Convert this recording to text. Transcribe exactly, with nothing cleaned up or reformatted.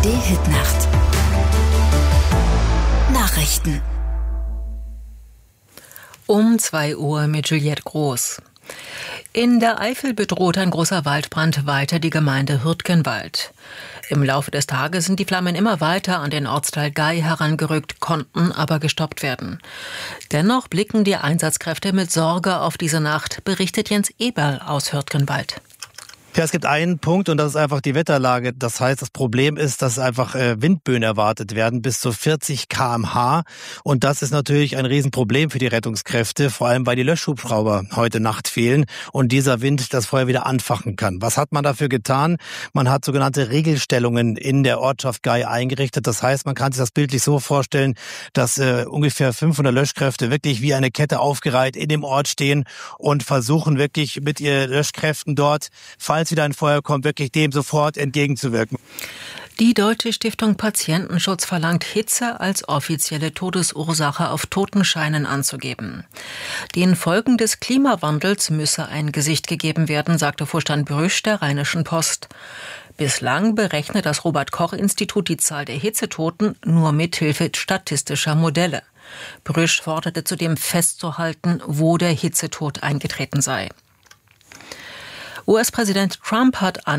Hitnacht. Nachrichten. Um zwei Uhr mit Juliette Groß. In der Eifel bedroht ein großer Waldbrand weiter die Gemeinde Hürtgenwald. Im Laufe des Tages sind die Flammen immer weiter an den Ortsteil Gay herangerückt, konnten aber gestoppt werden. Dennoch blicken die Einsatzkräfte mit Sorge auf diese Nacht, berichtet Jens Eberl aus Hürtgenwald. Ja, es gibt einen Punkt und das ist einfach die Wetterlage. Das heißt, das Problem ist, dass einfach äh, Windböen erwartet werden bis zu vierzig Kilometer pro Stunde. Und das ist natürlich ein Riesenproblem für die Rettungskräfte, vor allem weil die Löschhubschrauber heute Nacht fehlen und dieser Wind das Feuer wieder anfachen kann. Was hat man dafür getan? Man hat sogenannte Regelstellungen in der Ortschaft Gay eingerichtet. Das heißt, man kann sich das bildlich so vorstellen, dass äh, ungefähr fünfhundert Löschkräfte wirklich wie eine Kette aufgereiht in dem Ort stehen und versuchen wirklich mit ihren Löschkräften dort, falls wieder ein Feuer kommt, wirklich dem sofort entgegenzuwirken. Die Deutsche Stiftung Patientenschutz verlangt, Hitze als offizielle Todesursache auf Totenscheinen anzugeben. Den Folgen des Klimawandels müsse ein Gesicht gegeben werden, sagte Vorstand Brüsch der Rheinischen Post. Bislang berechnet das Robert-Koch-Institut die Zahl der Hitzetoten nur mit Hilfe statistischer Modelle. Brüsch forderte zudem festzuhalten, wo der Hitzetod eingetreten sei. U S-Präsident Trump hat an